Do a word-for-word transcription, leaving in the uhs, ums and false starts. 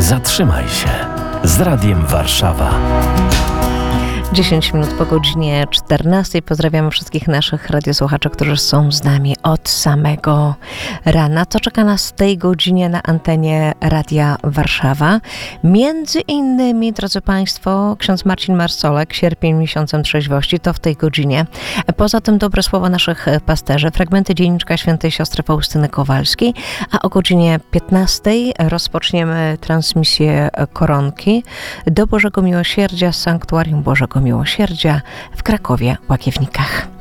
Zatrzymaj się z Radiem Warszawa. dziesięć minut po godzinie czternastej. Pozdrawiamy wszystkich naszych radiosłuchaczy, którzy są z nami od samego rana. Co czeka nas w tej godzinie na antenie Radia Warszawa? Między innymi, drodzy Państwo, ksiądz Marcin Marsolek, sierpień miesiącem trzeźwości, to w tej godzinie. Poza tym dobre słowa naszych pasterzy, fragmenty dzienniczka świętej siostry Faustyny Kowalskiej, a o godzinie piętnastej rozpoczniemy transmisję koronki do Bożego Miłosierdzia z Sanktuarium Bożego Miłosierdzia w Krakowie Łagiewnikach.